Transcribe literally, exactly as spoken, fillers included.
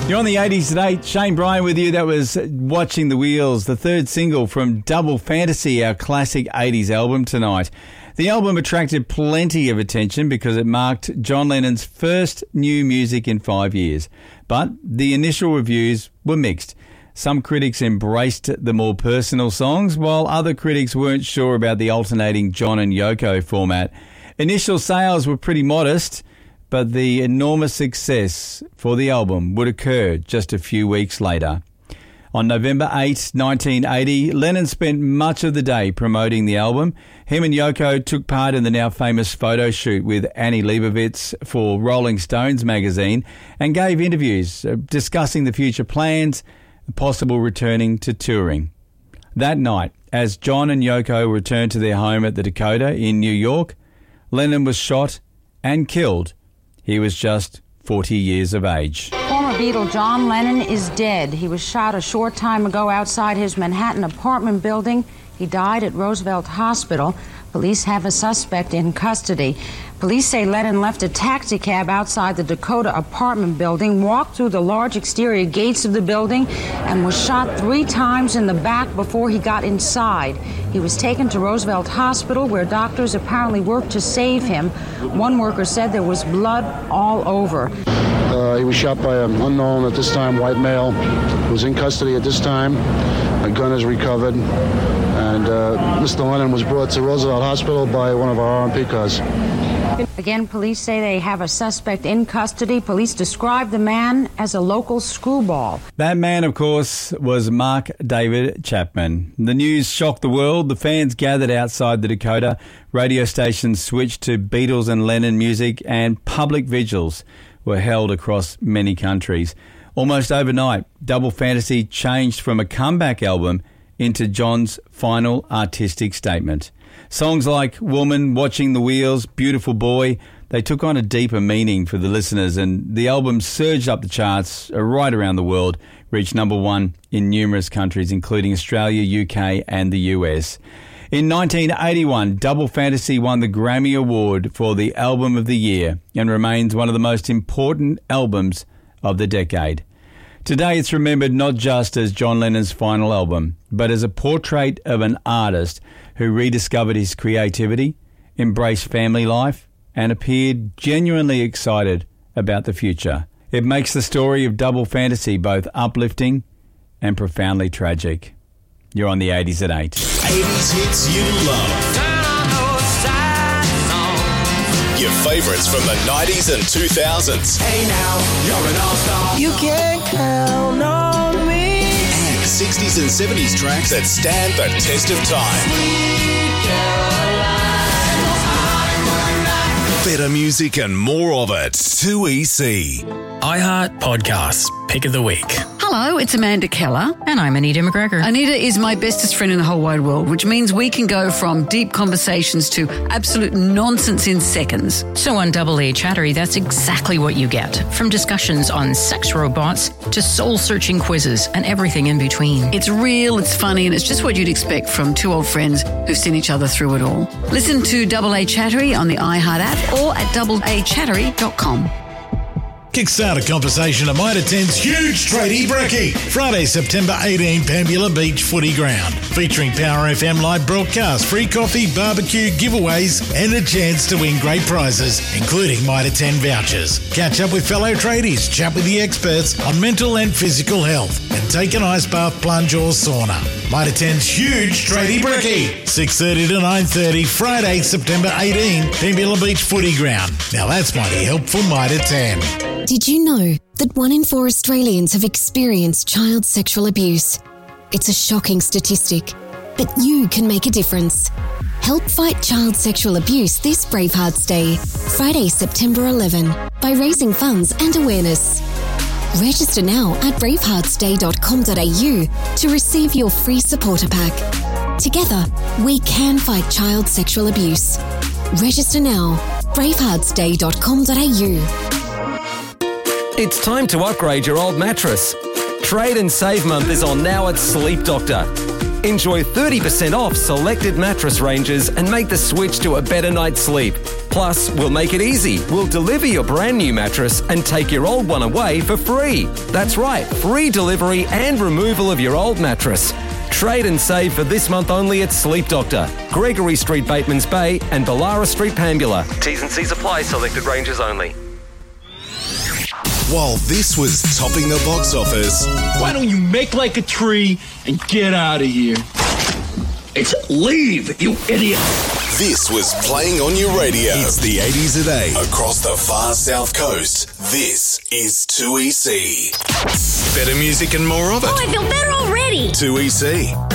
You're on the eighties today. Shane Bryan with you. That was Watching the Wheels, the third single from Double Fantasy, our classic eighties album tonight. The album attracted plenty of attention because it marked John Lennon's first new music in five years. But the initial reviews were mixed. Some critics embraced the more personal songs, while other critics weren't sure about the alternating John and Yoko format. Initial sales were pretty modest, but the enormous success for the album would occur just a few weeks later. On November eighth, nineteen eighty, Lennon spent much of the day promoting the album. Him and Yoko took part in the now famous photo shoot with Annie Leibovitz for Rolling Stones magazine and gave interviews discussing the future plans and possible returning to touring. That night, as John and Yoko returned to their home at the Dakota in New York, Lennon was shot and killed. He was just forty years of age. Former Beatle John Lennon is dead. He was shot a short time ago outside his Manhattan apartment building. He died at Roosevelt Hospital. Police have a suspect in custody. Police say Lennon left a taxi cab outside the Dakota apartment building, walked through the large exterior gates of the building, and was shot three times in the back before he got inside. He was taken to Roosevelt Hospital, where doctors apparently worked to save him. One worker said there was blood all over. Uh, he was shot by an unknown, at this time, white male who was in custody at this time. A gun is recovered, and uh, Mister Lennon was brought to Roosevelt Hospital by one of our R and P cars. Again, police say they have a suspect in custody. Police describe the man as a local screwball. That man, of course, was Mark David Chapman. The news shocked the world. The fans gathered outside the Dakota. Radio stations switched to Beatles and Lennon music, and public vigils were held across many countries. Almost overnight, Double Fantasy changed from a comeback album into John's final artistic statement. Songs like Woman, Watching the Wheels, Beautiful Boy, they took on a deeper meaning for the listeners, and the album surged up the charts right around the world, reached number one in numerous countries, including Australia, U K and the U S. In nineteen eighty-one, Double Fantasy won the Grammy Award for the Album of the Year and remains one of the most important albums of the decade. Today it's remembered not just as John Lennon's final album, but as a portrait of an artist who rediscovered his creativity, embraced family life, and appeared genuinely excited about the future. It makes the story of Double Fantasy both uplifting and profoundly tragic. You're on the eighties at eight. eighties hits you love. Turn on those sad songs. Your favourites from the nineties and two thousands. Hey now, you're an all-star. You can count on me. And sixties and seventies tracks that stand the test of time. Better music and more of it. two E C. iHeart Podcasts, Pick of the Week. Hello, it's Amanda Keller. And I'm Anita McGregor. Anita is my bestest friend in the whole wide world, which means we can go from deep conversations to absolute nonsense in seconds. So on Double A Chattery, that's exactly what you get. From discussions on sex robots to soul-searching quizzes and everything in between. It's real, it's funny, and it's just what you'd expect from two old friends who've seen each other through it all. Listen to Double A Chattery on the iHeart app or at double a chattery dot com. Kickstart a conversation at Mitre ten's huge tradie brekkie. Friday, September eighteenth, Pambula Beach Footy Ground. Featuring Power F M live broadcast, free coffee, barbecue, giveaways, and a chance to win great prizes, including Mitre ten vouchers. Catch up with fellow tradies, chat with the experts on mental and physical health, and take an ice bath, plunge or sauna. Mitre ten's huge tradie brekkie. six thirty to nine thirty, Friday, September eighteenth, Pambula Beach Footy Ground. Now that's mighty helpful, Mitre ten. Did you know that one in four Australians have experienced child sexual abuse? It's a shocking statistic, but you can make a difference. Help fight child sexual abuse this Bravehearts Day, Friday, September eleventh, by raising funds and awareness. Register now at bravehearts day dot com dot a u to receive your free supporter pack. Together, we can fight child sexual abuse. Register now, bravehearts day dot com dot a u. It's time to upgrade your old mattress. Trade and Save Month is on now at Sleep Doctor. Enjoy thirty percent off selected mattress ranges and make the switch to a better night's sleep. Plus, we'll make it easy. We'll deliver your brand new mattress and take your old one away for free. That's right, free delivery and removal of your old mattress. Trade and save for this month only at Sleep Doctor, Gregory Street, Batemans Bay and Ballara Street, Pambula. T's and C's apply, selected ranges only. While this was topping the box office, why don't you make like a tree and get out of here? It's leave, you idiot. This was playing on your radio. It's the eighties a day across the far south coast. This is two E C. Better music and more of it. Oh, I feel better already. two E C.